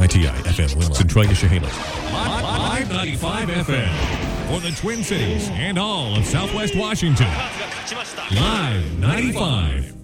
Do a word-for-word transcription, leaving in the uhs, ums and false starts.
T I F M Centralia Chehalis. Live ninety-five F M for the Twin Cities and all of Southwest Washington. Live ninety-five.